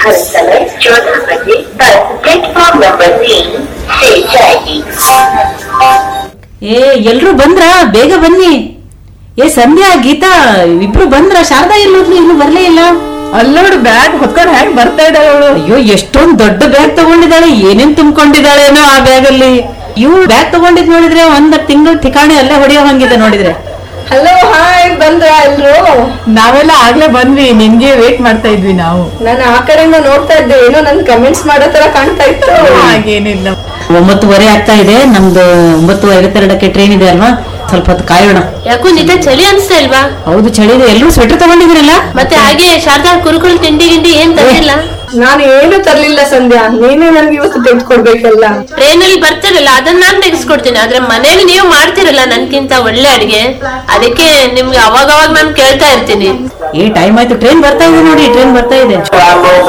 निर्धारित समय 14 बजे बस प्लेटफॉर्म नंबर 3 से जाएगी। ಎಲ್ರು ಬಂದ್ರ? ಬೇಗ ಬನ್ನಿ. ಸಂಧ್ಯಾ ಗೀತಾ ಇಬ್ರು ಬಂದ್ರ? ಶಾರದಾ ಎಲ್ಲೋದ್ಲು? ಇನ್ನು ಬರ್ಲೇ ಇಲ್ಲ. ಅಲ್ಲೋಡು ಬ್ಯಾಗ್ ಹೊತ್ಕೊಂಡು ಹೇಗೆ ಬರ್ತಾ ಇದ್ದಾಳೆ ಅವಳು. ಅಯ್ಯೋ, ಎಷ್ಟೊಂದ್ ದೊಡ್ಡ ಬ್ಯಾಗ್ ತಗೊಂಡಿದ್ದಾಳೆ. ಏನೇನ್ ತುಂಬಿಕೊಂಡಿದ್ದಾಳೇನೋ ಆ ಬ್ಯಾಗ್ ಅಲ್ಲಿ. ಇವ್ ಬ್ಯಾಗ್ ತಗೊಂಡಿದ್ ನೋಡಿದ್ರೆ 1 ತಿಂಗಳು ठिकाಣೆ ಅಲ್ಲೇ ಹೊಡೆಯೋ ಹಂಗಿದೆ ನೋಡಿದ್ರೆ. ಹಲೋ, ಹಾಯ್, ಬಂದ್ರ ಎಲ್ರು? ನಾವೆಲ್ಲ ಆಗ್ಲೇ ಬಂದ್ವಿ, ನಿನ್ಗೆ ವೇಟ್ ಮಾಡ್ತಾ ಇದ್ವಿ ನಾವು. ನಾನು ಆ ಕಡೆಯಿಂದ ನೋಡ್ತಾ ಇದ್ದೆ, ಏನೋ ನನ್ ಕಮೆಂಟ್ಸ್ ಮಾಡೋ ತರ ಕಾಣ್ತಾ ಇತ್ತು. ಹಾಗೇನಿಲ್ಲ. 9:30 ಆಗ್ತಾ ಇದೆ. ನಮ್ದು 9:52ಕ್ಕೆ ಟ್ರೈನ್ ಇದೆ ಅಲ್ವಾ? ಸ್ವಲ್ಪ ಹೊತ್ತು ಕಾಯೋಣ. ಯಾಕೋ ನಿಜ ಚಳಿ ಅನ್ಸ್ತಾ ಇಲ್ವಾ? ಹೌದು, ಚಳಿ ಇದೆ. ಎಲ್ಲರೂ ಸ್ವೆಟರ್ ತಗೊಂಡಿದ್ದೀರಲ್ಲ? ಮತ್ತೆ ಹಾಗೆ ಶಾರದಾ ಕುರುಕುಳು ತಿಂಡಿ ಏನ್ ತರಲಿಲ್ಲ? ನಾನು ಏನು ತರ್ಲಿಲ್ಲ ಸಂಧ್ಯಾ, ನೀನೇ ನನ್ಗೆ ಇವತ್ತು ತೆಗೆದುಕೊಡ್ಬೇಕಲ್ಲ. ಟ್ರೈನ್ ಅಲ್ಲಿ ಬರ್ತಾರಲ್ಲ ಅದನ್ನ ನಾನ್ ತೆಗೆಸ್ಕೊಡ್ತೀನಿ. ಆದ್ರೆ ಮನೇಲಿ ನೀವು ಮಾಡ್ತಿರಲ್ಲ ನನ್ಕಿಂತ ಒಳ್ಳೆ ಅಡಿಗೆ, ಅದಕ್ಕೆ ನಿಮ್ಗೆ ಅವಾಗ ನಾನು ಕೇಳ್ತಾ ಇರ್ತೀನಿ. ಟೈಮ್ ಆಯ್ತು, ಟ್ರೈನ್ ಬರ್ತಾ ಇದೆ ನೋಡಿ, ಟ್ರೈನ್ ಬರ್ತಾ ಇದೆ.